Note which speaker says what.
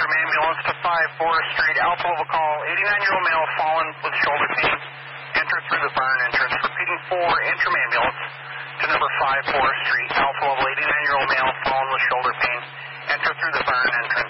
Speaker 1: interim ambulance to 5 Forest Street. Alpha level call, 89-year-old male fallen with shoulder pain. Enter through the burn entrance. Repeating 4 interim ambulance to number 5 Forest Street. Alpha level, 89-year-old male fallen with shoulder pain. Enter through the burn entrance.